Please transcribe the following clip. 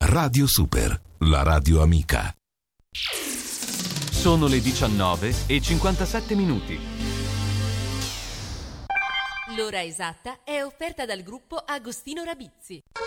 Radio Super, la radio amica. Sono le 19:57. L'ora esatta è offerta dal gruppo Agostino Rabizzi.